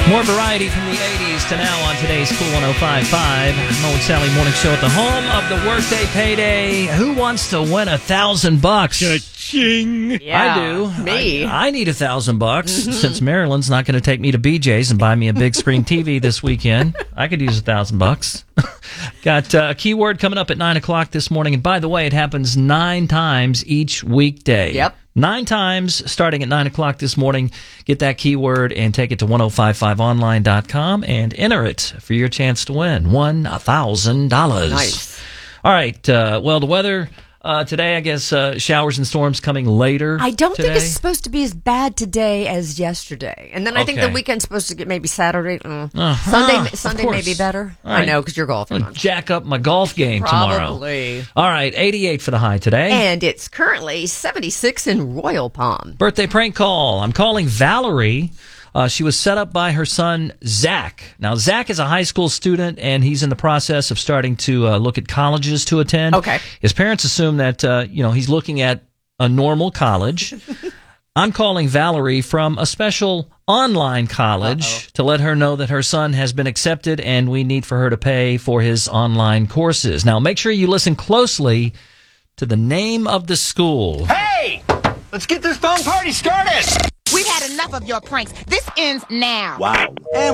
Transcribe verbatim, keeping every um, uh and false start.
More variety from the eighties to now on today's Cool one oh five point five. Mo and Sally Morning Show at the home of the workday payday. Who wants to win a thousand bucks? Cha-ching. Yeah, I do. Me. I, I need a thousand bucks since Marilyn's not going to take me to B J's and buy me a big screen T V this weekend. I could use a thousand bucks. Got uh, a keyword coming up at nine o'clock this morning. And by the way, it happens nine times each weekday. Yep. Nine times starting at nine o'clock this morning. Get that keyword and take it to ten fifty-five online dot com and enter it for your chance to win one thousand dollars. Nice. All right. Uh, well, the weather uh, today, I guess, uh, showers and storms coming later. I don't today. think it's supposed to be as bad today as yesterday. And then I think Okay. the weekend's supposed to get maybe Saturday. Mm. Uh-huh, Sunday of Sunday course. may be better. All I right. know, because you're golfing. I'll jack up my golf game Probably. tomorrow. All right. eighty-eight for the high today. And it's currently seventy-six in Royal Palm. Birthday prank call. I'm calling Valerie. Uh, she was set up by her son, Zach. Now, Zach is a high school student, and he's in the process of starting to uh, look at colleges to attend. Okay. His parents assume that, uh, you know, he's looking at a normal college. I'm calling Valerie from a special online college Uh-oh. to let her know that her son has been accepted, and we need for her to pay for his online courses. Now, make sure you listen closely to the name of the school. Hey! Let's get this phone party started! We've had enough of your pranks. This ends now. Wow. And